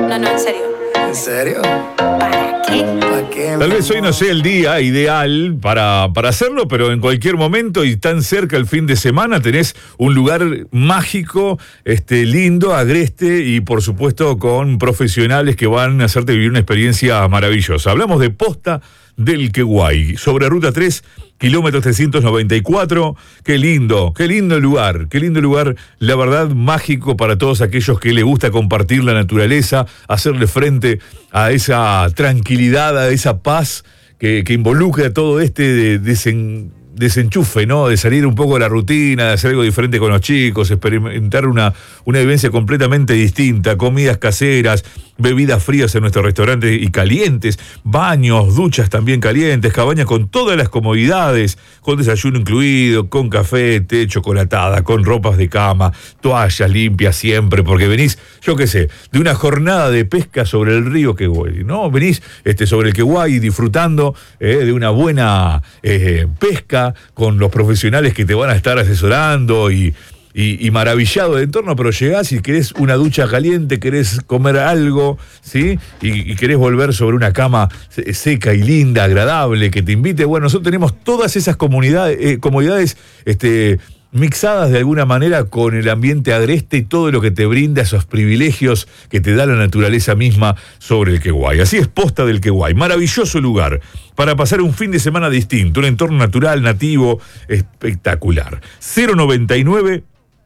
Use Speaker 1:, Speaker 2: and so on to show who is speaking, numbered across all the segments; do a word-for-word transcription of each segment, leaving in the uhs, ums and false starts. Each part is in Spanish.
Speaker 1: No, no, en serio.
Speaker 2: ¿En serio?
Speaker 1: ¿Para qué?
Speaker 2: ¿Para qué?
Speaker 3: Tal vez hoy no sea el día ideal para, para hacerlo, pero en cualquier momento y tan cerca el fin de semana tenés un lugar mágico, este, lindo, agreste y por supuesto con profesionales que van a hacerte vivir una experiencia maravillosa. Hablamos de Posta del Queguay, sobre Ruta tres, kilómetro trescientos noventa y cuatro. Qué lindo, qué lindo lugar, qué lindo lugar, la verdad, mágico para todos aquellos que les gusta compartir la naturaleza, hacerle frente a esa tranquilidad, a esa paz que, que involucra todo este de, desen, desenchufe, ¿no? De salir un poco de la rutina, de hacer algo diferente con los chicos, experimentar una, una vivencia completamente distinta, comidas caseras, bebidas frías en nuestros restaurantes y calientes, baños, duchas también calientes, cabañas con todas las comodidades, con desayuno incluido, con café, té, chocolatada, con ropas de cama, toallas limpias siempre, porque venís, yo qué sé, de una jornada de pesca sobre el río Queguay, ¿no? Venís este, sobre el Queguay disfrutando eh, de una buena eh, pesca con los profesionales que te van a estar asesorando y Y, y maravillado del entorno, pero llegás y querés una ducha caliente, querés comer algo, ¿sí? Y, y querés volver sobre una cama seca y linda, agradable, que te invite. Bueno, nosotros tenemos todas esas comunidades, eh, comodidades este, mixadas de alguna manera con el ambiente agreste y todo lo que te brinda esos privilegios que te da la naturaleza misma sobre el Queguay. Así es Posta del Queguay. Maravilloso lugar para pasar un fin de semana distinto, un entorno natural, nativo, espectacular. cero noventa y nueve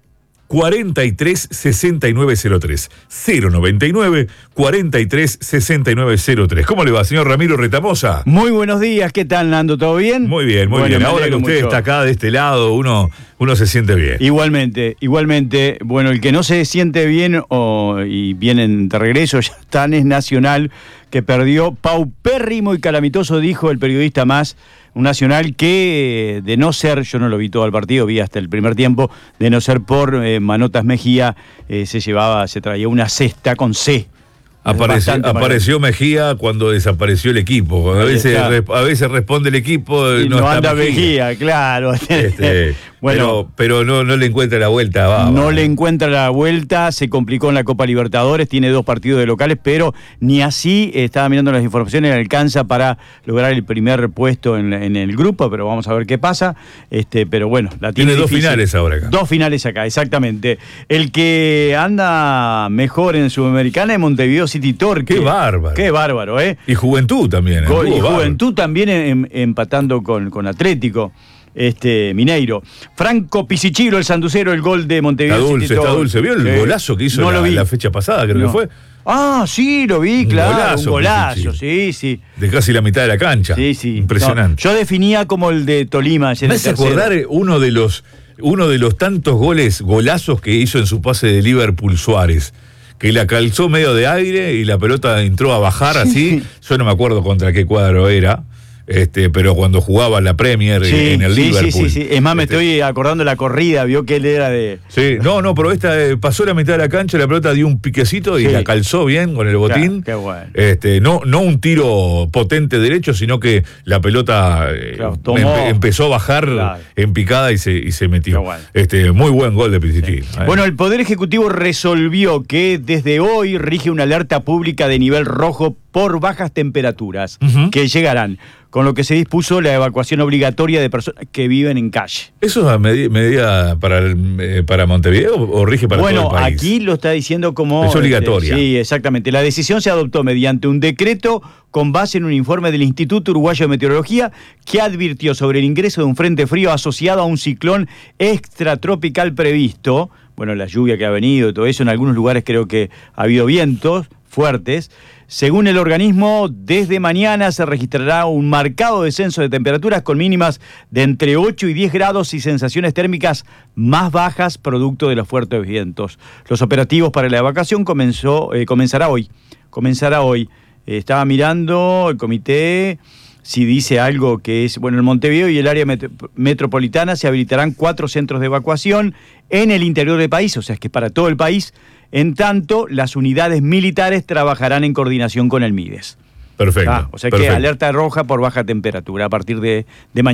Speaker 3: cuarenta y tres sesenta y nueve cero tres. cero noventa y nueve cuarenta y tres sesenta y nueve cero tres. ¿Cómo le va, señor Ramiro Retamosa?
Speaker 4: Muy buenos días, ¿qué tal, Nando? ¿Todo bien?
Speaker 3: Muy bien, muy
Speaker 4: bueno,
Speaker 3: bien. Ahora que usted mucho. está acá de este lado, uno, uno se siente bien.
Speaker 4: Igualmente, igualmente. Bueno, el que no se siente bien o, y vienen de regreso ya están es Nacional, que perdió paupérrimo y calamitoso, dijo el periodista más. Un Nacional que, de no ser, yo no lo vi todo el partido, vi hasta el primer tiempo, de no ser por eh, Manotas Mejía, eh, se llevaba, se traía una cesta con C.
Speaker 3: Apareció, apareció Mejía cuando desapareció el equipo. A veces, a veces responde el equipo y no, no anda Mejía,
Speaker 4: Mejía claro.
Speaker 3: Este, bueno, pero, pero no, no le encuentra la vuelta. Va,
Speaker 4: no
Speaker 3: va.
Speaker 4: le encuentra la vuelta, se complicó en la Copa Libertadores, tiene dos partidos de locales, pero ni así, estaba mirando las informaciones, alcanza para lograr el primer puesto en, en el grupo, pero vamos a ver qué pasa. Este, pero bueno, la tiene,
Speaker 3: tiene dos
Speaker 4: difícil.
Speaker 3: finales ahora acá.
Speaker 4: Dos finales acá, exactamente. El que anda mejor en Sudamericana es Montevideo City Torque.
Speaker 3: Qué bárbaro.
Speaker 4: Qué bárbaro, ¿eh?
Speaker 3: Y Juventud también.
Speaker 4: Go, y Juventud también en, empatando con, con Atlético. Este, Mineiro. Franco Pisichiro, el sanducero, el gol de Montevideo.
Speaker 3: Está dulce,
Speaker 4: City
Speaker 3: está dulce. ¿Vio el eh, golazo que hizo
Speaker 4: no
Speaker 3: la, la fecha pasada, creo no. que fue?
Speaker 4: Ah, sí, lo vi,
Speaker 3: un
Speaker 4: claro.
Speaker 3: Golazo,
Speaker 4: un golazo, sí, sí.
Speaker 3: De casi la mitad de la cancha.
Speaker 4: Sí, sí.
Speaker 3: Impresionante.
Speaker 4: No, yo definía como el de Tolima.
Speaker 3: Me hace acordar uno de los uno de los tantos goles, golazos que hizo en su pase de Liverpool Suárez, que la calzó medio de aire y la pelota entró a bajar así. Yo no me acuerdo contra qué cuadro era. Este, pero cuando jugaba la Premier sí, en el
Speaker 4: sí,
Speaker 3: Liverpool.
Speaker 4: Sí, sí, sí. Es más, me
Speaker 3: este,
Speaker 4: estoy acordando de la corrida, vio que él era de...
Speaker 3: Sí, no, no, pero esta eh, pasó la mitad de la cancha, la pelota dio un piquecito y sí. la calzó bien con el botín.
Speaker 4: Claro, qué bueno.
Speaker 3: Este, no, no un tiro potente derecho, sino que la pelota eh, claro, tomó, empe empezó a bajar claro. en picada y se, y se metió. Bueno. Este, muy buen gol de Pisichín. Sí.
Speaker 4: Bueno, el Poder Ejecutivo resolvió que desde hoy rige una alerta pública de nivel rojo por bajas temperaturas uh-huh. que llegarán, con lo que se dispuso la evacuación obligatoria de personas que viven en calle.
Speaker 3: ¿Eso es medida, medida para, el, para Montevideo o rige para
Speaker 4: bueno,
Speaker 3: todo el país?
Speaker 4: Bueno, aquí lo está diciendo como...
Speaker 3: Es obligatoria.
Speaker 4: Este, sí, exactamente. La decisión se adoptó mediante un decreto con base en un informe del Instituto Uruguayo de Meteorología que advirtió sobre el ingreso de un frente frío asociado a un ciclón extratropical previsto. Bueno, la lluvia que ha venido y todo eso, en algunos lugares creo que ha habido vientos fuertes. Según el organismo, desde mañana se registrará un marcado descenso de temperaturas con mínimas de entre ocho y diez grados y sensaciones térmicas más bajas producto de los fuertes vientos. Los operativos para la evacuación comenzó, eh, comenzará hoy. Comenzará hoy. Eh, estaba mirando el comité si dice algo que es... Bueno, en Montevideo y el área met- metropolitana se habilitarán cuatro centros de evacuación en el interior del país, o sea, es que para todo el país. En tanto, las unidades militares trabajarán en coordinación con el MIDES.
Speaker 3: Perfecto.
Speaker 4: Ah, o sea
Speaker 3: perfecto.
Speaker 4: que alerta roja por baja temperatura a partir de, de mañana.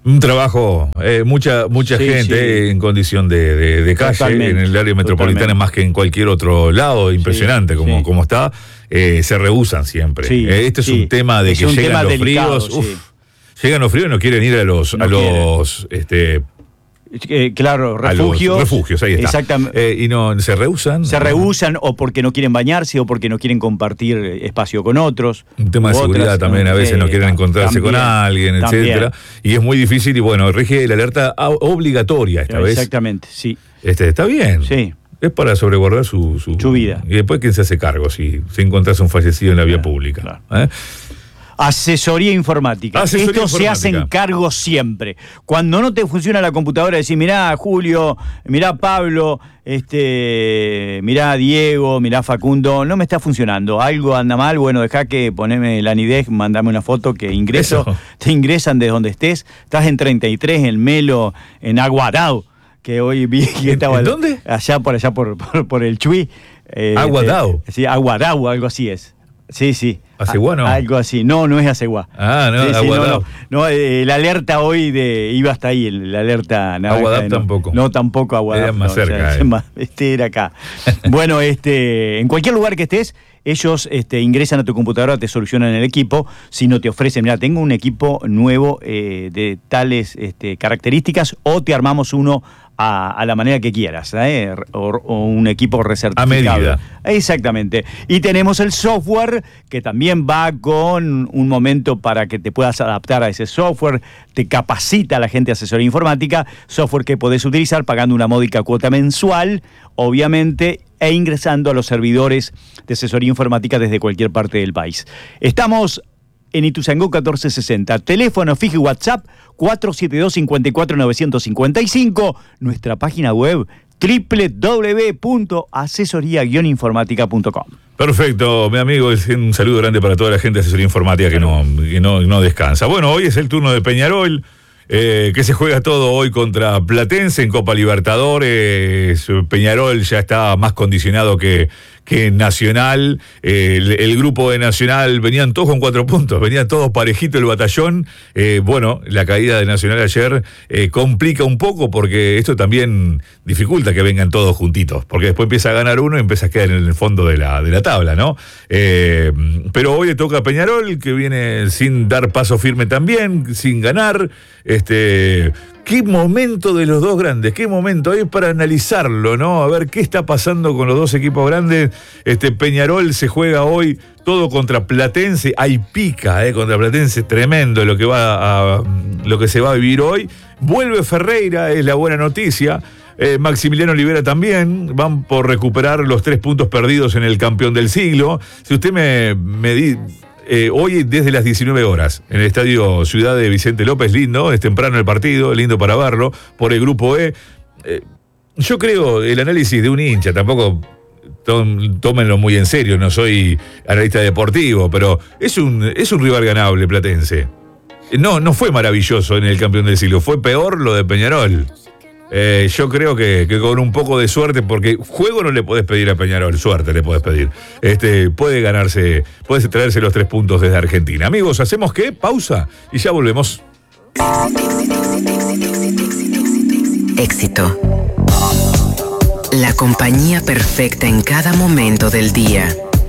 Speaker 3: Un trabajo, eh, mucha mucha sí, gente sí. Eh, en condición de, de, de calle, totalmente, en el área metropolitana, totalmente. Más que en cualquier otro lado, impresionante sí, como, sí. como está, eh, se rehúsan siempre. Sí, eh, este sí. es un tema de es que llegan los delicado, fríos, uf, sí. llegan los fríos y no quieren ir a los, no a los este,
Speaker 4: Eh, claro, refugios.
Speaker 3: Los refugios, ahí está.
Speaker 4: Exactamente.
Speaker 3: Eh, y no, se rehusan.
Speaker 4: Se rehusan o porque no quieren bañarse o porque no quieren compartir espacio con otros.
Speaker 3: Un tema de seguridad otras, también, a veces eh, no quieren encontrarse también, con alguien, también. etcétera. Y es muy difícil y bueno, rige la alerta obligatoria esta
Speaker 4: Exactamente,
Speaker 3: vez.
Speaker 4: Exactamente, sí.
Speaker 3: Este, está bien.
Speaker 4: Sí.
Speaker 3: Es para sobreguardar su, su,
Speaker 4: su vida.
Speaker 3: Y después, ¿quién se hace cargo si se encontrase un fallecido en la vía
Speaker 4: claro,
Speaker 3: pública?
Speaker 4: Claro.
Speaker 3: ¿Eh?
Speaker 4: Asesoría informática.
Speaker 3: Asesoría
Speaker 4: Estos
Speaker 3: informática.
Speaker 4: se hacen cargo siempre. Cuando no te funciona la computadora, decís, mirá Julio, mirá Pablo, este, mirá Diego, mirá Facundo, no me está funcionando. Algo anda mal, bueno, dejá que poneme el Anidex, mandame una foto que ingreso. Eso. Te ingresan de donde estés. Estás en treinta y tres, en Melo, en Aguadao, que hoy vi que estaba.
Speaker 3: ¿En dónde?
Speaker 4: Allá por allá por, por, por el Chuy. Eh,
Speaker 3: Aguadao.
Speaker 4: Este, sí, Aguadao, algo así es. Sí, sí.
Speaker 3: ¿Aceguá no?
Speaker 4: Algo así. No, no es Aceguá.
Speaker 3: Ah, no,
Speaker 4: sí, sí,
Speaker 3: Aguadao.
Speaker 4: No, no, no eh, la alerta hoy de iba hasta ahí, el, la alerta naranja.
Speaker 3: Aguadao
Speaker 4: no,
Speaker 3: tampoco.
Speaker 4: No, tampoco Aguadao.
Speaker 3: Era más
Speaker 4: no,
Speaker 3: cerca.
Speaker 4: O sea,
Speaker 3: eh.
Speaker 4: más, este era acá. Bueno, este, en cualquier lugar que estés, ellos este, ingresan a tu computadora, te solucionan el equipo. Si no te ofrecen, mira, tengo un equipo nuevo eh, de tales este, características, o te armamos uno a, a la manera que quieras, ¿eh? o, o un equipo recertificado.
Speaker 3: A medida.
Speaker 4: Exactamente. Y tenemos el software que también va con un momento para que te puedas adaptar a ese software, te capacita a la gente de asesoría informática, software que podés utilizar pagando una módica cuota mensual, obviamente, e ingresando a los servidores de asesoría informática desde cualquier parte del país. Estamos en Ituzaingó catorce sesenta, teléfono fijo y WhatsApp cuatro siete dos, cinco cuatro nueve cinco cinco, nuestra página web doble u doble u doble u punto asesoría guion informática punto com.
Speaker 3: Perfecto, mi amigo, un saludo grande para toda la gente de asesoría informática que no, que no, no descansa. Bueno, hoy es el turno de Peñarol, eh, que se juega todo hoy contra Platense en Copa Libertadores. Peñarol ya está más condicionado que, que Nacional. Eh, el, el grupo de Nacional venían todos con cuatro puntos, venían todos parejito el batallón. Eh, bueno, la caída de Nacional ayer eh, complica un poco porque esto también dificulta que vengan todos juntitos, porque después empieza a ganar uno y empieza a quedar en el fondo de la, de la tabla, ¿no? Eh, pero hoy le toca a Peñarol, que viene sin dar paso firme también, sin ganar. Este, qué momento de los dos grandes, qué momento hay para analizarlo, ¿no? A ver qué está pasando con los dos equipos grandes. Este Peñarol se juega hoy todo contra Platense, hay pica, eh, contra Platense, tremendo lo que va a, lo que se va a vivir hoy. Vuelve Ferreira, es la buena noticia. Eh, Maximiliano Olivera también, van por recuperar los tres puntos perdidos en el campeón del siglo. Si usted me, me di, eh, hoy desde las diecinueve horas, en el estadio Ciudad de Vicente López, lindo, es temprano el partido, lindo para verlo, por el grupo E. Eh, yo creo, el análisis de un hincha, tampoco tómenlo muy en serio, no soy analista deportivo, pero es un, es un rival ganable, Platense. No, no fue maravilloso en el campeón del siglo, fue peor lo de Peñarol. Eh, yo creo que, que con un poco de suerte, porque juego no le podés pedir a Peñarol, suerte le podés pedir. Este, puede ganarse, puede traerse los tres puntos desde Argentina. Amigos, ¿hacemos qué? Pausa y ya volvemos.
Speaker 1: Éxito. La compañía perfecta en cada momento del día.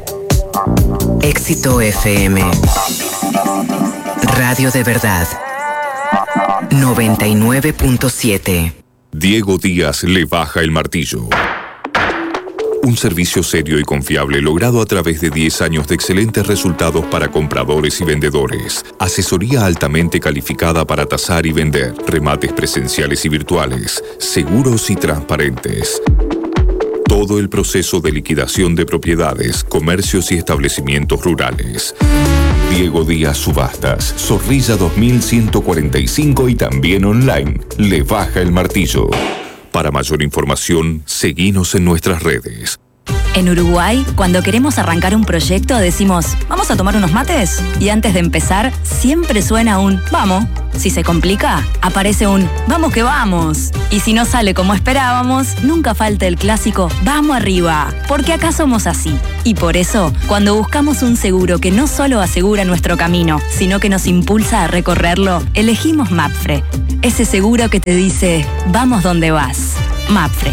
Speaker 1: Éxito F M. Radio de verdad. noventa y nueve punto siete.
Speaker 2: Diego Díaz le baja el martillo. Un servicio serio y confiable logrado a través de diez años de excelentes resultados para compradores y vendedores. Asesoría altamente calificada para tasar y vender. Remates presenciales y virtuales. Seguros y transparentes. Todo el proceso de liquidación de propiedades, comercios y establecimientos rurales. Diego Díaz Subastas, Zorrilla dos mil ciento cuarenta y cinco y también online. Le baja el martillo. Para mayor información, seguinos en nuestras redes.
Speaker 5: En Uruguay, cuando queremos arrancar un proyecto, decimos, ¿vamos a tomar unos mates? Y antes de empezar, siempre suena un vamos. Si se complica, aparece un vamos que vamos. Y si no sale como esperábamos, nunca falta el clásico vamos arriba, porque acá somos así. Y por eso, cuando buscamos un seguro que no solo asegura nuestro camino, sino que nos impulsa a recorrerlo, elegimos Mapfre. Ese seguro que te dice, vamos donde vas. Mapfre.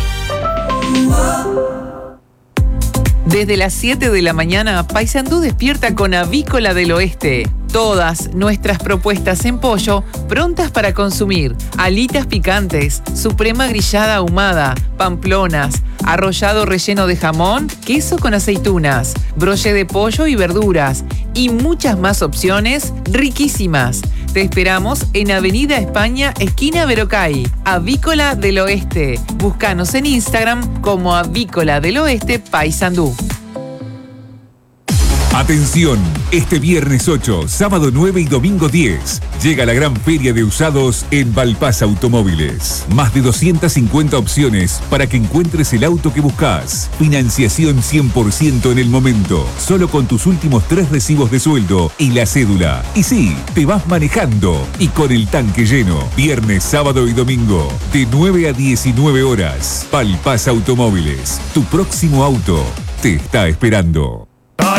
Speaker 6: Desde las siete de la mañana, Paysandú despierta con Avícola del Oeste. Todas nuestras propuestas en pollo prontas para consumir. Alitas picantes, suprema grillada ahumada, pamplonas, arrollado relleno de jamón, queso con aceitunas, broche de pollo y verduras y muchas más opciones riquísimas. Te esperamos en Avenida España, esquina Verocay, Avícola del Oeste. Búscanos en Instagram como Avícola del Oeste Paysandú.
Speaker 7: Atención, este viernes ocho, sábado nueve y domingo diez, llega la gran feria de usados en Valpasa Automóviles. Más de doscientas cincuenta opciones para que encuentres el auto que buscas. Financiación cien por ciento en el momento, solo con tus últimos tres recibos de sueldo y la cédula. Y sí, te vas manejando y con el tanque lleno. Viernes, sábado y domingo, de nueve a diecinueve horas. Valpasa Automóviles, tu próximo auto te está esperando.